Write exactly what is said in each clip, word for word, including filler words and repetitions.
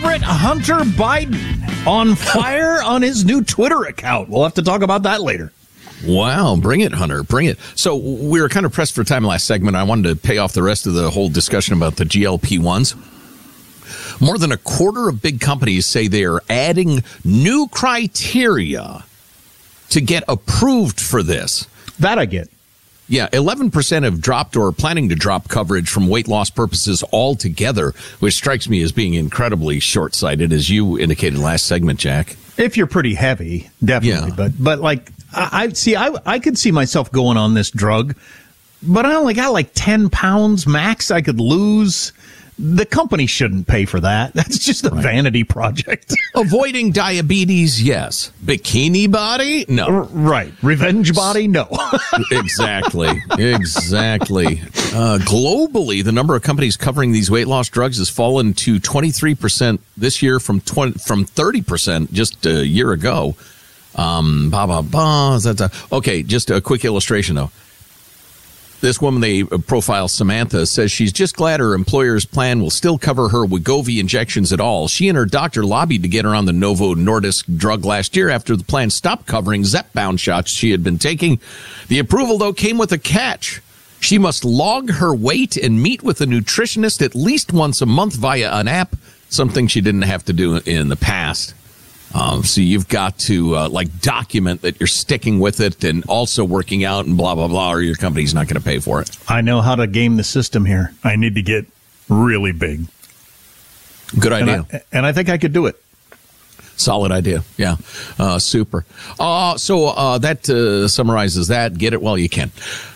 favorite, Hunter Biden, on fire on his new Twitter account. We'll have to talk about that later. Wow, bring it, Hunter, bring it. So we were kind of pressed for time last segment. I wanted to pay off the rest of the whole discussion about the G L P ones. More than a quarter of big companies say they are adding new criteria to get approved for this. That I get. Yeah, eleven percent have dropped or are planning to drop coverage from weight loss purposes altogether, which strikes me as being incredibly short-sighted, as you indicated last segment, Jack. If you're pretty heavy, definitely. Yeah. But but like I, I see, I I could see myself going on this drug, but I only got like ten pounds max I could lose. The company shouldn't pay for that. That's just a right. vanity project. Avoiding diabetes, yes. Bikini body, no. R- right. Revenge body, no. Exactly. Exactly. Uh, globally, the number of companies covering these weight loss drugs has fallen to twenty-three percent this year from twenty, from thirty percent just a year ago. Um, bah, bah, bah, that's a, okay, just a quick illustration, though. This woman they profile, Samantha, says she's just glad her employer's plan will still cover her Wegovy injections at all. She and her doctor lobbied to get her on the Novo Nordisk drug last year after the plan stopped covering Zepbound shots she had been taking. The approval, though, came with a catch. She must log her weight and meet with a nutritionist at least once a month via an app, something she didn't have to do in the past. Um, so you've got to, uh, like, document that you're sticking with it and also working out and blah, blah, blah, or your company's not going to pay for it. I know how to game the system here. I need to get really big. Good idea. And I, and I think I could do it. Solid idea. Yeah. Uh, super. Uh, so uh, that uh, summarizes that. Get it while you can.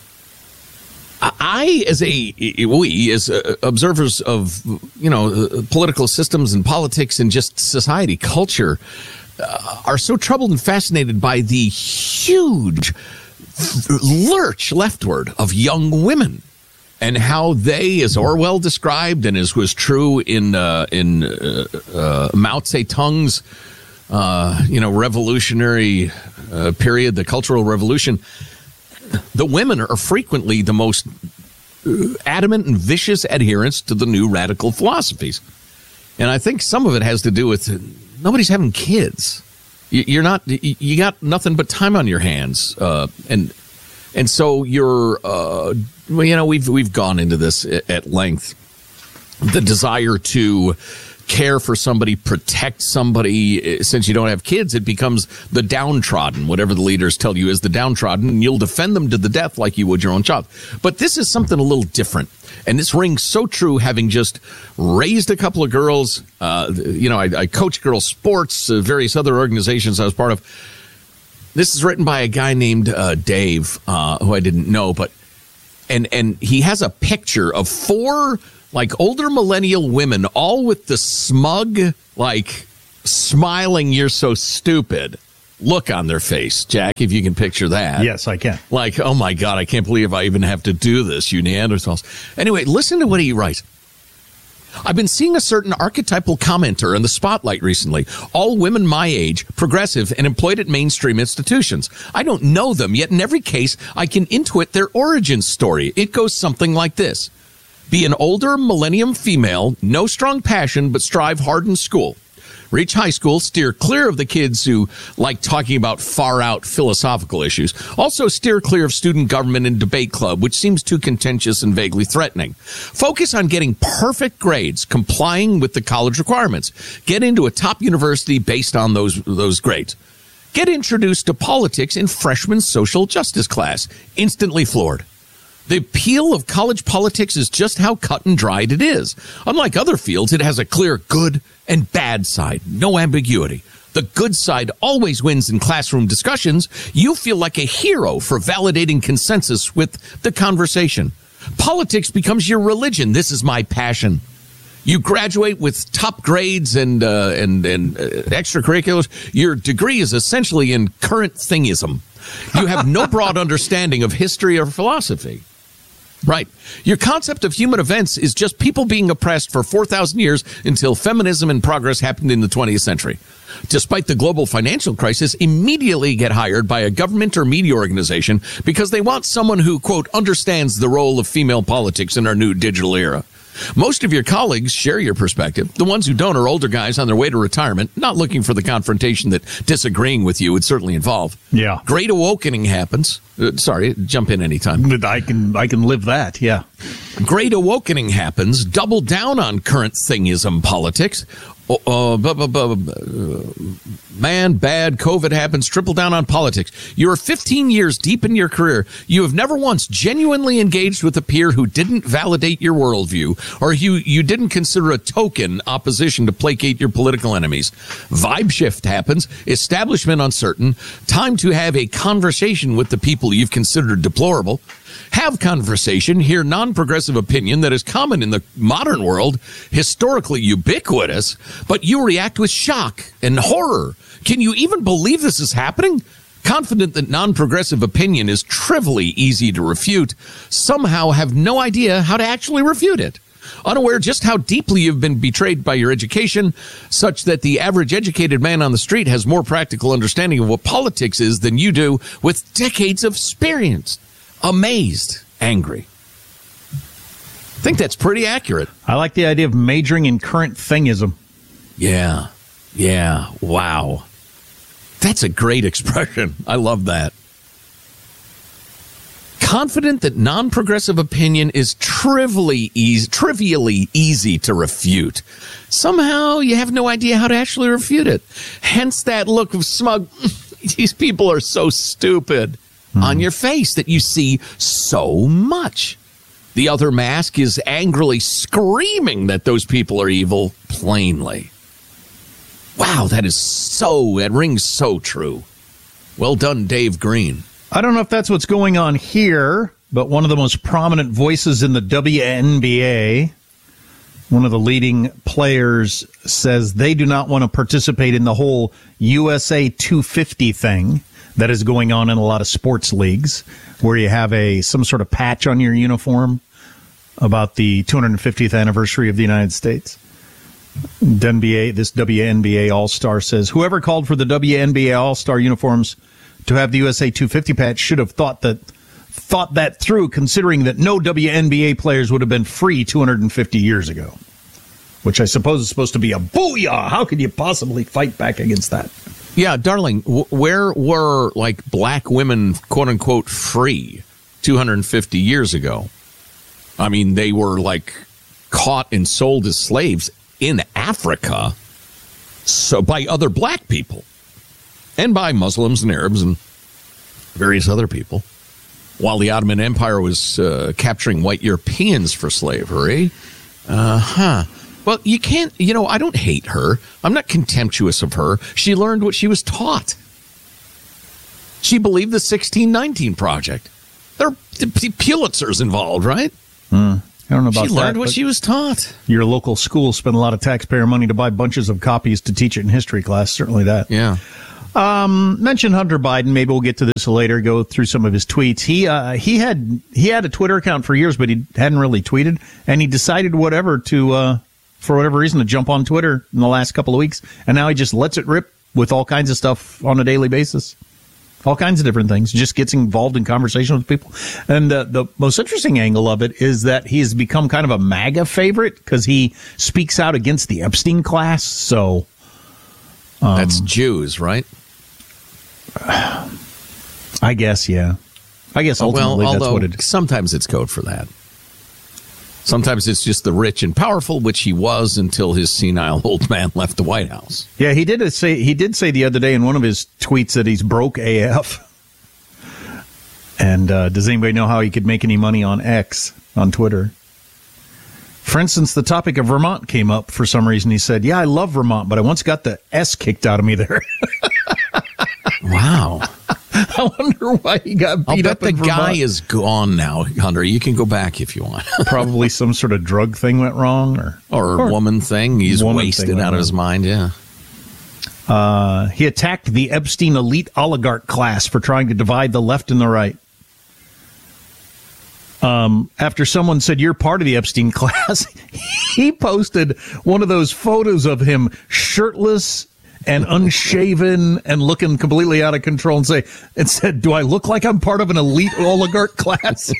I, as a, we, as observers of, you know, political systems and politics and just society, culture, uh, are so troubled and fascinated by the huge lurch leftward of young women and how they, as Orwell described and as was true in, uh, in uh, uh, Mao Zedong's, uh, you know, revolutionary uh, period, the Cultural Revolution, the women are frequently the most adamant and vicious adherents to the new radical philosophies. And I think some of it has to do with nobody's having kids. You're not, you got nothing but time on your hands. Uh, and, and so you're, uh, well, you know, we've, we've gone into this at length. The desire to care for somebody, protect somebody. Since you don't have kids, it becomes the downtrodden, whatever the leaders tell you is the downtrodden, and you'll defend them to the death like you would your own child. But this is something a little different. And this rings so true, having just raised a couple of girls. Uh, you know, I, I coach girls sports, uh, various other organizations I was part of. This is written by a guy named uh, Dave, uh, who I didn't know, but and and he has a picture of four like older millennial women, all with the smug, like, smiling, you're so stupid look on their face. Jack, if you can picture that. Yes, I can. Like, oh my God, I can't believe I even have to do this, you Neanderthals. Anyway, listen to what he writes. I've been seeing a certain archetypal commenter in the spotlight recently. All women my age, progressive, and employed at mainstream institutions. I don't know them, yet in every case, I can intuit their origin story. It goes something like this. Be an older millennium female, no strong passion, but strive hard in school. Reach high school, steer clear of the kids who like talking about far-out philosophical issues. Also steer clear of student government and debate club, which seems too contentious and vaguely threatening. Focus on getting perfect grades, complying with the college requirements. Get into a top university based on those, those grades. Get introduced to politics in freshman social justice class. Instantly floored. The appeal of college politics is just how cut and dried it is. Unlike other fields, it has a clear good and bad side, no ambiguity. The good side always wins in classroom discussions. You feel like a hero for validating consensus with the conversation. Politics becomes your religion. This is my passion. You graduate with top grades and uh, and and uh, extracurriculars. Your degree is essentially in current thingism. You have no broad understanding of history or philosophy. Right. Your concept of human events is just people being oppressed for four thousand years until feminism and progress happened in the twentieth century. Despite the global financial crisis, immediately get hired by a government or media organization because they want someone who, quote, understands the role of female politics in our new digital era. Most of your colleagues share your perspective. The ones who don't are older guys on their way to retirement, not looking for the confrontation that disagreeing with you would certainly involve. Yeah. Great awakening happens. Uh, sorry, jump in anytime. I can I can live that, yeah. Great awakening happens. Double down on current thingism politics. Uh, bu- bu- bu- bu- man, bad, COVID happens, triple down on politics. You're fifteen years deep in your career. You have never once genuinely engaged with a peer who didn't validate your worldview, or you, you didn't consider a token opposition to placate your political enemies. Vibe shift happens, establishment uncertain, time to have a conversation with the people you've considered deplorable. Have conversation, hear non-progressive opinion that is common in the modern world, historically ubiquitous, but you react with shock and horror. Can you even believe this is happening? Confident that non-progressive opinion is trivially easy to refute, somehow have no idea how to actually refute it. Unaware just how deeply you've been betrayed by your education, such that the average educated man on the street has more practical understanding of what politics is than you do with decades of experience. Amazed, angry. I think that's pretty accurate. I like the idea of majoring in current thingism. Yeah, yeah, wow. That's a great expression. I love that. Confident that non-progressive opinion is trivially easy, trivially easy to refute. Somehow you have no idea how to actually refute it. Hence that look of smug, these people are so stupid. Mm. On your face that you see so much. The other mask is angrily screaming that those people are evil plainly. Wow, that is so, that rings so true. Well done, Dave Green. I don't know if that's what's going on here, but one of the most prominent voices in the W N B A, one of the leading players, says they do not want to participate in the whole U S A two fifty thing that is going on in a lot of sports leagues, where you have a some sort of patch on your uniform about the two hundred fiftieth anniversary of the United States. N B A, this W N B A All-Star says, whoever called for the W N B A All-Star uniforms to have the U S A two fifty patch should have thought that thought that through, considering that no W N B A players would have been free two hundred fifty years ago, which I suppose is supposed to be a booyah. How could you possibly fight back against that? Yeah, darling, w- where were, like, black women, quote-unquote, free two hundred fifty years ago? I mean, they were, like, caught and sold as slaves in Africa, so by other black people, and by Muslims and Arabs and various other people, while the Ottoman Empire was uh, capturing white Europeans for slavery. Uh-huh. Well, you can't, you know, I don't hate her. I'm not contemptuous of her. She learned what she was taught. She believed the sixteen nineteen Project. There are Pulitzers involved, right? Mm, I don't know about that. She learned what she was taught. Your local school spent a lot of taxpayer money to buy bunches of copies to teach it in history class. Certainly that. Yeah. Um, mention Hunter Biden. Maybe we'll get to this later. Go through some of his tweets. He uh, he had he had a Twitter account for years, but he hadn't really tweeted, and he decided whatever to uh, for whatever reason to jump on Twitter in the last couple of weeks, and now he just lets it rip with all kinds of stuff on a daily basis, all kinds of different things. Just gets involved in conversation with people, and uh, the most interesting angle of it is that he has become kind of a MAGA favorite because he speaks out against the Epstein class. So um, that's Jews, right? I guess, yeah. I guess ultimately well, that's what it is. Sometimes it's code for that. Sometimes it's just the rich and powerful, which he was until his senile old man left the White House. Yeah, he did say he did say the other day in one of his tweets that he's broke A F. And uh, does anybody know how he could make any money on X, on Twitter? For instance, the topic of Vermont came up for some reason. He said, yeah, I love Vermont, but I once got the S kicked out of me there. Wow. I wonder why he got beat I'll up bet in the Vermont. guy is gone now, Hunter. You can go back if you want. Probably some sort of drug thing went wrong. Or, or a woman thing. He's woman wasted thing out of his mind, yeah. Uh, he attacked the Epstein elite oligarch class for trying to divide the left and the right. Um, after someone said, you're part of the Epstein class, he posted one of those photos of him shirtless and unshaven and looking completely out of control and say, and said, do I look like I'm part of an elite oligarch class?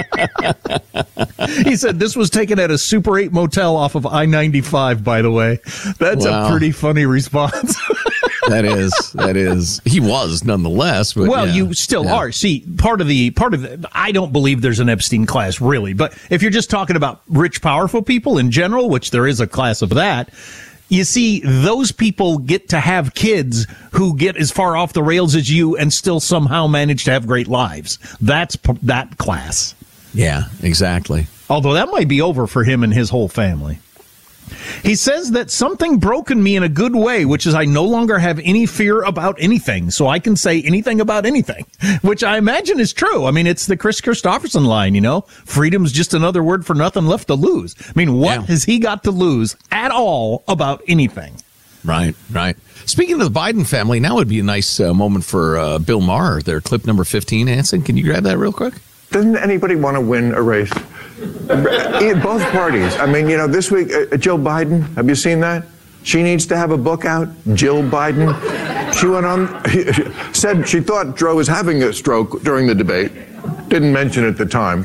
He said this was taken at a Super eight motel off of I ninety-five, by the way. That's wow. a pretty funny response. That is, that is. He was nonetheless. But well, yeah, you still yeah. are. See, part of the, part of the, I don't believe there's an Epstein class really, but if you're just talking about rich, powerful people in general, which there is a class of that, you see, those people get to have kids who get as far off the rails as you and still somehow manage to have great lives. That's p- that class. Yeah, exactly. Although that might be over for him and his whole family. He says that something broke in me in a good way, which is I no longer have any fear about anything, so I can say anything about anything, which I imagine is true. I mean, it's the Chris Christopherson line, you know, freedom's just another word for nothing left to lose. I mean, what yeah. has he got to lose at all about anything? Right, right. Speaking of the Biden family, now would be a nice uh, moment for uh, Bill Maher, their clip number fifteen. Hanson, can you grab that real quick? Doesn't anybody want to win a race? Both parties. I mean, you know, this week, uh, Jill Biden, have you seen that? She needs to have a book out, Jill Biden. She went on, said she thought Joe was having a stroke during the debate. Didn't mention it at the time.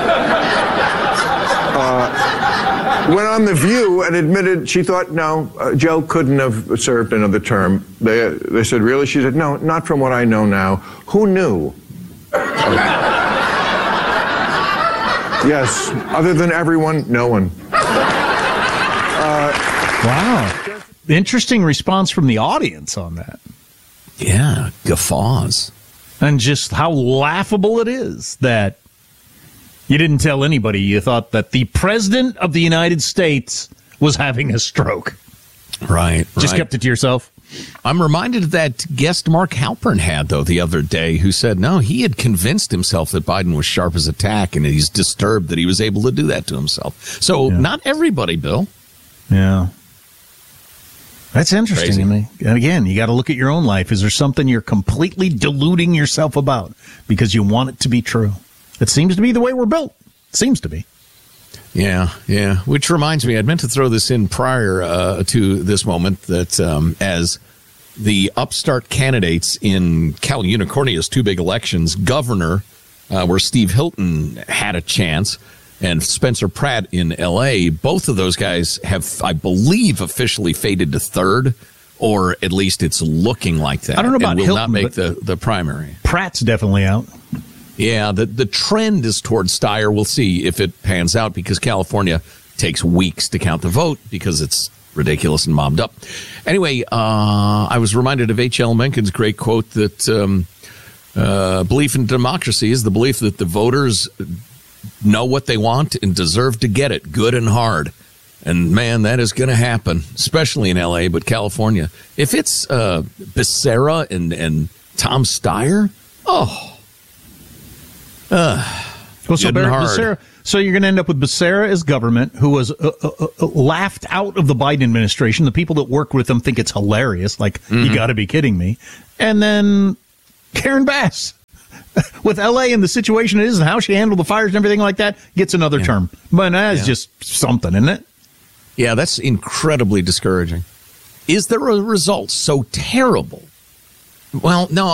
Uh, went on The View and admitted she thought, no, uh, Joe couldn't have served another term. They, they said, really? She said, no, not from what I know now. Who knew? Uh, Yes, other than everyone, no one. Uh, wow. Interesting response from the audience on that. Yeah, guffaws. And just how laughable it is that you didn't tell anybody you thought that the President of the United States was having a stroke. Right. Just right. kept it to yourself. I'm reminded of that guest Mark Halpern had, though, the other day, who said, no, he had convinced himself that Biden was sharp as a tack, and he's disturbed that he was able to do that to himself. So yeah. not everybody, Bill. Yeah. That's interesting Crazy. to me. And again, you got to look at your own life. Is there something you're completely deluding yourself about because you want it to be true? It seems to be the way we're built. It seems to be. Yeah, yeah. Which reminds me, I'd meant to throw this in prior uh, to this moment that um, as the upstart candidates in Cal Unicornia's two big elections, governor, uh, where Steve Hilton had a chance, and Spencer Pratt in L A, both of those guys have, I believe, officially faded to third, or at least it's looking like that. I don't know about and will Hilton, not make the, the primary. Pratt's definitely out. Yeah, the, the trend is towards Steyer. We'll see if it pans out because California takes weeks to count the vote because it's ridiculous and mobbed up. Anyway, uh, I was reminded of H L Mencken's great quote that um, uh, belief in democracy is the belief that the voters know what they want and deserve to get it, good and hard. And, man, that is going to happen, especially in L A, but California. If it's uh, Becerra and, and Tom Steyer, oh, Uh, well, so, Bar- Becerra, so you're going to end up with Becerra as government, who was uh, uh, uh, laughed out of the Biden administration. The people that work with him think it's hilarious. Like, mm-hmm. you got to be kidding me. And then Karen Bass, with L A and the situation it is and how she handled the fires and everything like that, gets another yeah. term. But that's yeah. just something, isn't it? Yeah, that's incredibly discouraging. Is there a result so terrible? Well, no.